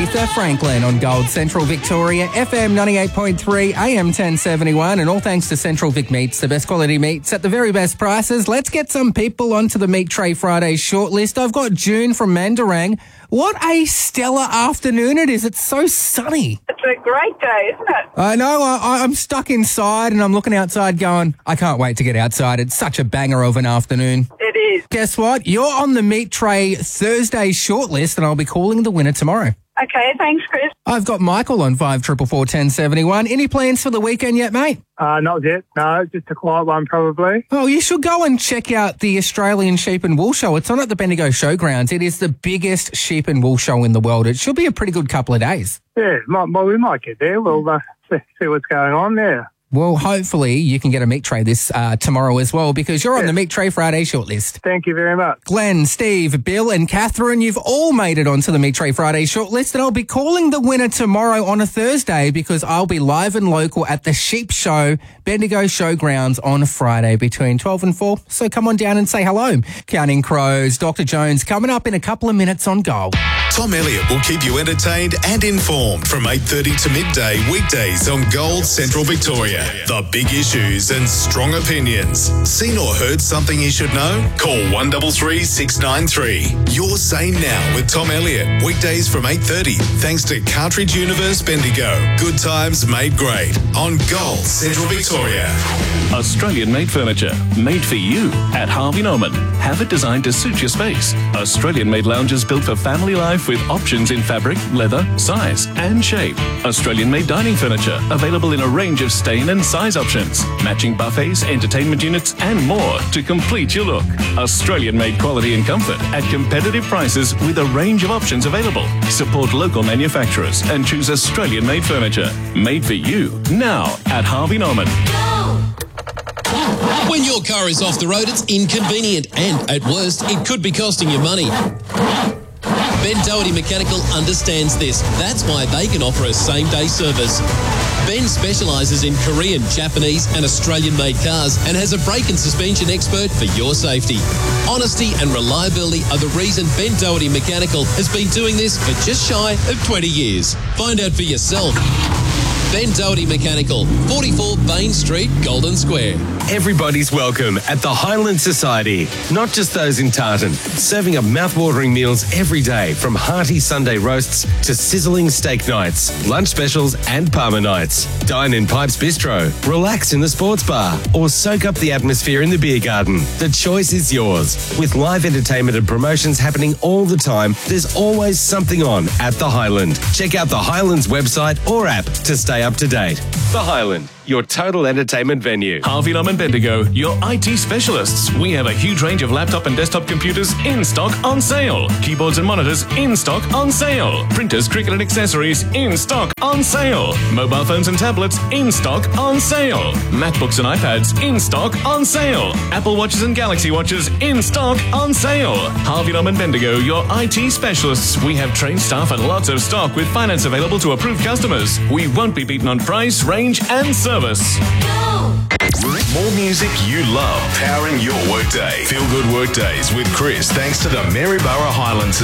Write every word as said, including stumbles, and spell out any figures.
Aretha Franklin on Gold Central Victoria, F M ninety-eight point three, A M ten seventy-one, and all thanks to Central Vic Meats, the best quality meats at the very best prices. Let's get some people onto the Meat Tray Friday shortlist. I've got June from Mandarang. What a stellar afternoon it is. It's so sunny. It's a great day, isn't it? I know. I, I'm stuck inside and I'm looking outside going, I can't wait to get outside. It's such a banger of an afternoon. It is. Guess what? You're on the Meat Tray Thursday shortlist and I'll be calling the winner tomorrow. Okay, thanks, Chris. I've got Michael on five four four, one oh seven one. Any plans for the weekend yet, mate? Uh, not yet. No, just a quiet one probably. Oh, you should go and check out the Australian Sheep and Wool Show. It's on at the Bendigo Showgrounds. It is the biggest sheep and wool show in the world. It should be a pretty good couple of days. Yeah, might, well, we might get there. We'll uh, see, see what's going on there. Well, hopefully you can get a meat tray this uh, tomorrow as well because you're on Yeah. the Meat Tray Friday shortlist. Thank you very much. Glenn, Steve, Bill and Catherine, you've all made it onto the Meat Tray Friday shortlist and I'll be calling the winner tomorrow on a Thursday because I'll be live and local at the Sheep Show, Bendigo Showgrounds on Friday between twelve and four. So come on down and say hello. Counting Crows, Doctor Jones coming up in a couple of minutes on Gold. Tom Elliott will keep you entertained and informed from eight thirty to midday weekdays on Gold Central Victoria. The big issues and strong opinions. Seen or heard something you should know? Call one three three, six nine three. You're Sane Now with Tom Elliott. Weekdays from eight thirty. Thanks to Cartridge Universe Bendigo. Good times made great on Gold Central Victoria. Australian-made furniture, made for you at Harvey Norman. Have it designed to suit your space. Australian-made lounges built for family life with options in fabric, leather, size and shape. Australian-made dining furniture available in a range of stain and size options. Matching buffets, entertainment units and more to complete your look. Australian-made quality and comfort at competitive prices with a range of options available. Support local manufacturers and choose Australian-made furniture. Made for you now at Harvey Norman. When your car is off the road, it's inconvenient and, at worst, it could be costing you money. Ben Doherty Mechanical understands this. That's why they can offer a same-day service. Ben specialises in Korean, Japanese and Australian-made cars and has a brake and suspension expert for your safety. Honesty and reliability are the reason Ben Doherty Mechanical has been doing this for just shy of twenty years. Find out for yourself. Ben Doherty Mechanical, forty-four Bain Street, Golden Square. Everybody's welcome at the Highland Society, not just those in Tartan. Serving up mouth-watering meals every day, from hearty Sunday roasts to sizzling steak nights, lunch specials and Parma nights. Dine in Pipes Bistro, relax in the sports bar, or soak up the atmosphere in the beer garden. The choice is yours. With live entertainment and promotions happening all the time, there's always something on at the Highland. Check out the Highland's website or app to stay up to date. The Highland, your total entertainment venue. Harvey Norman Bendigo, your I T specialists. We have a huge range of laptop and desktop computers in stock on sale. Keyboards and monitors in stock on sale. Printers, cricket and accessories in stock on sale. Mobile phones and tablets in stock on sale. MacBooks and iPads in stock on sale. Apple Watches and Galaxy Watches in stock on sale. Harvey Norman Bendigo, your I T specialists. We have trained staff and lots of stock with finance available to approved customers. We won't be beaten on price, range and service. More music you love, powering your workday. Feel good workdays with Chris, thanks to the Maryborough Highlands